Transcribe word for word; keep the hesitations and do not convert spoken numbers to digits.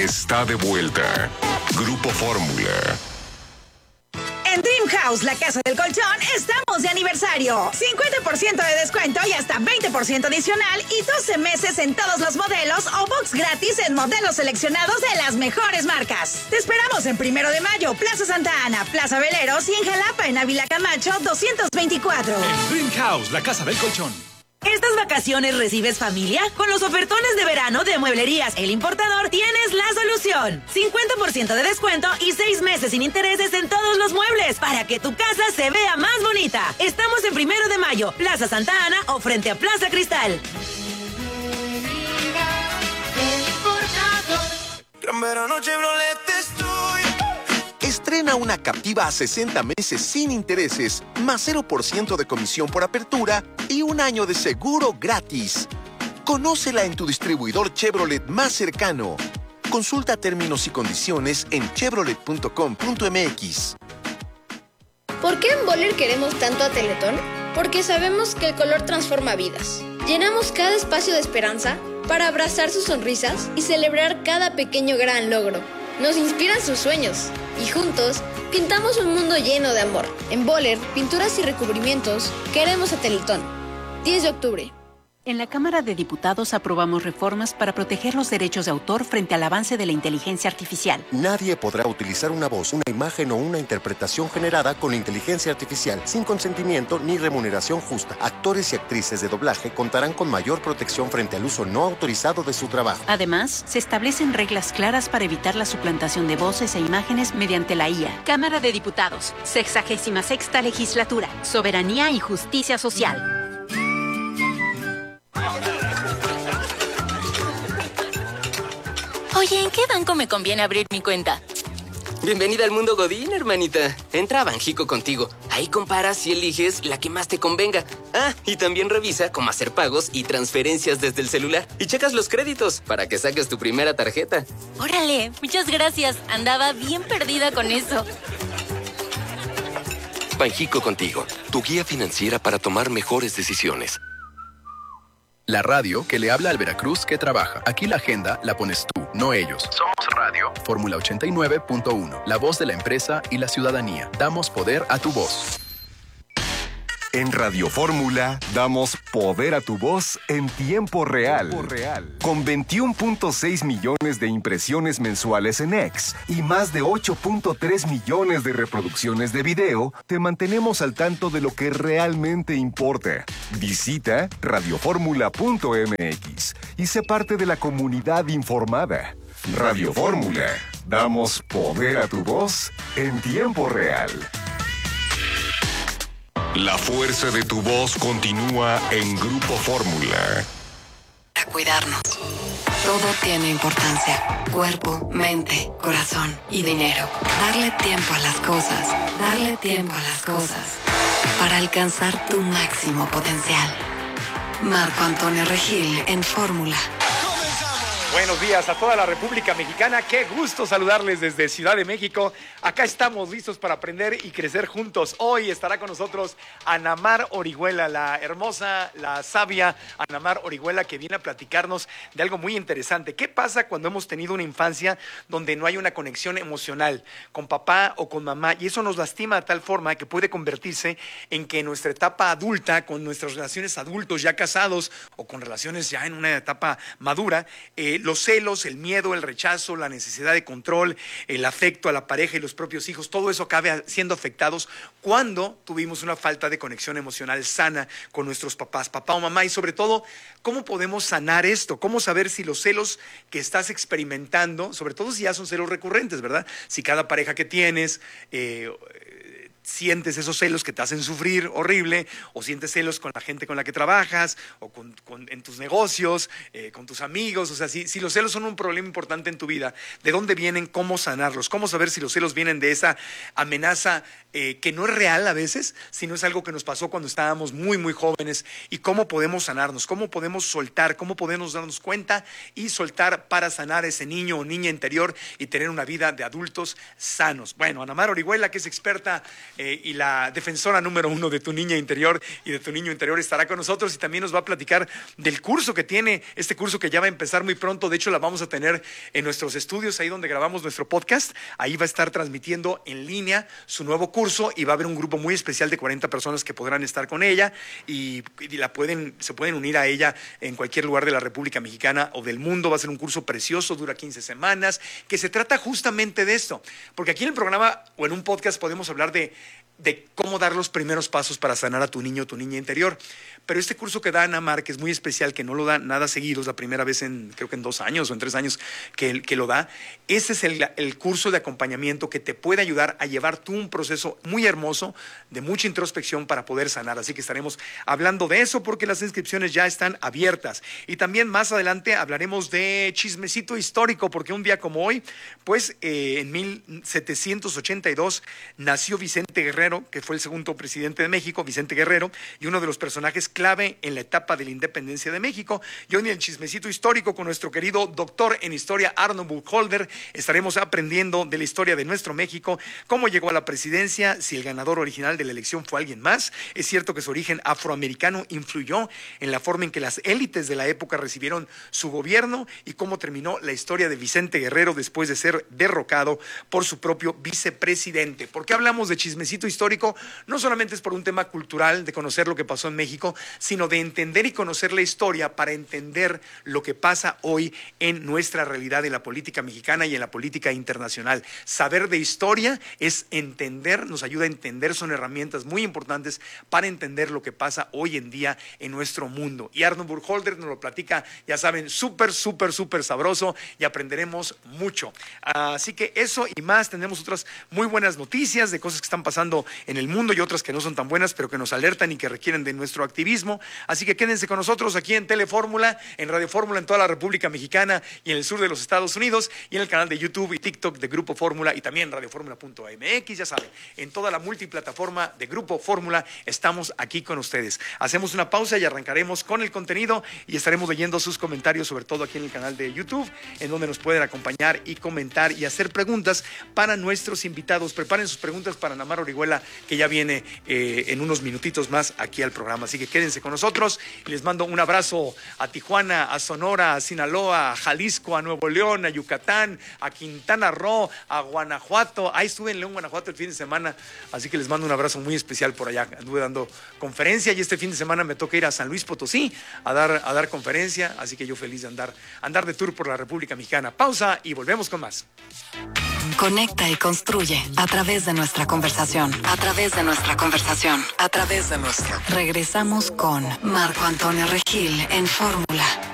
está de vuelta. Grupo Fórmula. En Dream House, la casa del colchón, estamos de aniversario. cincuenta por ciento de descuento y hasta veinte por ciento adicional y doce meses en todos los modelos o box gratis en modelos seleccionados de las mejores marcas. Te esperamos en Primero de Mayo, Plaza Santa Ana, Plaza Veleros y en Jalapa, en Ávila Camacho doscientos veinticuatro. En Dream House, la casa del colchón. ¿Estas vacaciones recibes familia? Con los ofertones de verano de Mueblerías El Importador tienes la solución. cincuenta por ciento de descuento y seis meses sin intereses en todos los muebles para que tu casa se vea más bonita. Estamos en Primero de Mayo, Plaza Santa Ana o frente a Plaza Cristal. Gran verano Chevrolet estoy. Estrena una Captiva a sesenta meses sin intereses, más cero por ciento de comisión por apertura y un año de seguro gratis. Conócela en tu distribuidor Chevrolet más cercano. Consulta términos y condiciones en chevrolet punto com punto m x. ¿Por qué en Boller queremos tanto a Teletón? Porque sabemos que el color transforma vidas. Llenamos cada espacio de esperanza para abrazar sus sonrisas y celebrar cada pequeño gran logro. Nos inspiran sus sueños y juntos pintamos un mundo lleno de amor. En Boller, pinturas y recubrimientos, queremos a Teletón. diez de octubre. En la Cámara de Diputados aprobamos reformas para proteger los derechos de autor frente al avance de la inteligencia artificial. Nadie podrá utilizar una voz, una imagen o una interpretación generada con inteligencia artificial sin consentimiento ni remuneración justa. Actores y actrices de doblaje contarán con mayor protección frente al uso no autorizado de su trabajo. Además, se establecen reglas claras para evitar la suplantación de voces e imágenes mediante la I A. Cámara de Diputados, sexagésima sexta legislatura, soberanía y justicia social. Oye, ¿en qué banco me conviene abrir mi cuenta? Bienvenida al mundo Godín, hermanita. Entra a Banjico Contigo. Ahí comparas y eliges la que más te convenga. Ah, y también revisa cómo hacer pagos y transferencias desde el celular. Y checas los créditos para que saques tu primera tarjeta. Órale, muchas gracias. Andaba bien perdida con eso. Banjico Contigo, tu guía financiera para tomar mejores decisiones. La radio que le habla al Veracruz que trabaja. Aquí la agenda la pones tú, no ellos. Somos Radio Fórmula ochenta y nueve punto uno, la voz de la empresa y la ciudadanía. Damos poder a tu voz. En Radio Fórmula damos poder a tu voz en tiempo real. Tiempo real. Con veintiuno punto seis millones de impresiones mensuales en X y más de ocho punto tres millones de reproducciones de video, te mantenemos al tanto de lo que realmente importa. Visita radio fórmula punto m x y sé parte de la comunidad informada. Radio Fórmula, damos poder a tu voz en tiempo real. La fuerza de tu voz continúa en Grupo Fórmula. A cuidarnos. Todo tiene importancia. Cuerpo, mente, corazón y dinero. Darle tiempo a las cosas. Darle tiempo a las cosas. Para alcanzar tu máximo potencial. Marco Antonio Regil en Fórmula. Buenos días a toda la República Mexicana. Qué gusto saludarles desde Ciudad de México. Acá estamos listos para aprender y crecer juntos. Hoy estará con nosotros Ana Mar Orihuela, la hermosa, la sabia Ana Mar Orihuela, que viene a platicarnos de algo muy interesante. ¿Qué pasa cuando hemos tenido una infancia donde no hay una conexión emocional con papá o con mamá? Y eso nos lastima de tal forma que puede convertirse en que en nuestra etapa adulta, con nuestras relaciones adultos ya casados o con relaciones ya en una etapa madura, eh, los celos, el miedo, el rechazo, la necesidad de control, el afecto a la pareja y los propios hijos, todo eso acabe siendo afectados cuando tuvimos una falta de conexión emocional sana con nuestros papás, papá o mamá. Y sobre todo, ¿cómo podemos sanar esto? ¿Cómo saber si los celos que estás experimentando, sobre todo si ya son celos recurrentes, ¿verdad? Si cada pareja que tienes... Eh, sientes esos celos que te hacen sufrir horrible, o sientes celos con la gente con la que trabajas, o con, con, en tus negocios, eh, con tus amigos. O sea, si, si los celos son un problema importante en tu vida, ¿de dónde vienen? ¿Cómo sanarlos? ¿Cómo saber si los celos vienen de esa amenaza eh, que no es real a veces, sino es algo que nos pasó cuando estábamos muy, muy jóvenes? ¿Y cómo podemos sanarnos? ¿Cómo podemos soltar? ¿Cómo podemos darnos cuenta y soltar para sanar ese niño o niña interior y tener una vida de adultos sanos? Bueno, Ana Mar Orihuela, que es experta eh, y la defensora número uno de tu niña interior y de tu niño interior estará con nosotros y también nos va a platicar del curso que tiene, este curso que ya va a empezar muy pronto. De hecho, la vamos a tener en nuestros estudios, ahí donde grabamos nuestro podcast. Ahí va a estar transmitiendo en línea su nuevo curso y va a haber un grupo muy especial de cuarenta personas que podrán estar con ella y, y la pueden, se pueden unir a ella en cualquier lugar de la República Mexicana o del mundo. Va a ser un curso precioso, dura quince semanas, que se trata justamente de esto. Porque aquí en el programa o en un podcast podemos hablar de, de cómo dar los primeros pasos para sanar a tu niño o tu niña interior. Pero este curso que da Ana Mar, que es muy especial, que no lo da nada seguido, es la primera vez en, creo que en dos años o en tres años que, que lo da, ese es el, el curso de acompañamiento que te puede ayudar a llevar tú un proceso muy hermoso, de mucha introspección para poder sanar. Así que estaremos hablando de eso porque las inscripciones ya están abiertas. Y también más adelante hablaremos de chismecito histórico, porque un día como hoy, pues eh, en mil setecientos ochenta y dos nació Vicente Guerrero, que fue el segundo presidente de México, Vicente Guerrero, y uno de los personajes clave en la etapa de la independencia de México. Y hoy en el chismecito histórico con nuestro querido doctor en historia Arnold Burkholder estaremos aprendiendo de la historia de nuestro México, cómo llegó a la presidencia, si el ganador original de la elección fue alguien más. Es cierto que su origen afroamericano influyó en la forma en que las élites de la época recibieron su gobierno y cómo terminó la historia de Vicente Guerrero después de ser derrocado por su propio vicepresidente. ¿Por qué hablamos de chismecito histórico? No solamente es por un tema cultural de conocer lo que pasó en México, sino de entender y conocer la historia para entender lo que pasa hoy en nuestra realidad en la política mexicana y en la política internacional. Saber de historia es entender, nos ayuda a entender, son herramientas muy importantes para entender lo que pasa hoy en día en nuestro mundo. Y Arnold Burkholder nos lo platica, ya saben, súper, súper, súper sabroso y aprenderemos mucho. Así que eso y más, tenemos otras muy buenas noticias de cosas que están pasando en el mundo y otras que no son tan buenas, pero que nos alertan y que requieren de nuestro activismo. Así que quédense con nosotros aquí en Telefórmula, en Radio Fórmula en toda la República Mexicana y en el sur de los Estados Unidos y en el canal de YouTube y TikTok de Grupo Fórmula y también radio fórmula punto m x, ya saben, en toda la multiplataforma de Grupo Fórmula estamos aquí con ustedes. Hacemos una pausa y arrancaremos con el contenido y estaremos leyendo sus comentarios, sobre todo aquí en el canal de YouTube, en donde nos pueden acompañar y comentar y hacer preguntas para nuestros invitados. Preparen sus preguntas para Ana Mar Orihuela, que ya viene eh, en unos minutitos más aquí al programa. Así que quédense con nosotros y les mando un abrazo a Tijuana, a Sonora, a Sinaloa, a Jalisco, a Nuevo León, a Yucatán, a Quintana Roo, a Guanajuato. Ahí estuve en León, Guanajuato el fin de semana, así que les mando un abrazo muy especial por allá. Anduve dando conferencia y este fin de semana me toca ir a San Luis Potosí a dar, a dar conferencia, así que yo feliz de andar, andar de tour por la República Mexicana. Pausa y volvemos con más. Conecta y construye a través de nuestra conversación, a través de nuestra conversación, a través de nuestra. Regresamos con Marco Antonio Regil en Fórmula.